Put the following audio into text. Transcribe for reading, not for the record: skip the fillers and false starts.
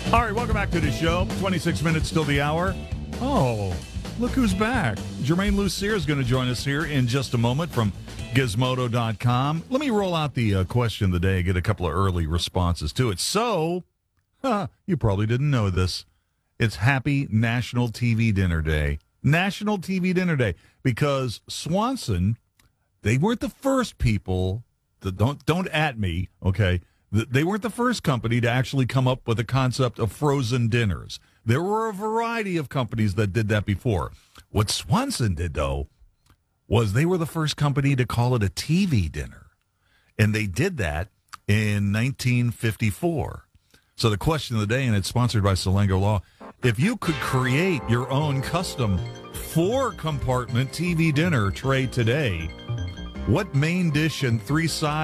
All right, welcome back to the show. 26 minutes till the hour. Oh, look who's back. Jermaine Lucier is going to join us here in just a moment from Gizmodo.com. Let me roll out the question of the day, get a couple of early responses to it. So, you probably didn't know this. It's Happy National TV Dinner Day. National TV Dinner Day. Because Swanson, they weren't the first people, don't at me, okay? They weren't the first company to actually come up with the concept of frozen dinners. There were a variety of companies that did that before. What Swanson did, though, was they were the first company to call it a TV dinner. And they did that in 1954. So the question of the day, and it's sponsored by Salengo Law, if you could create your own custom 4-compartment TV dinner tray today, what main dish and 3 sides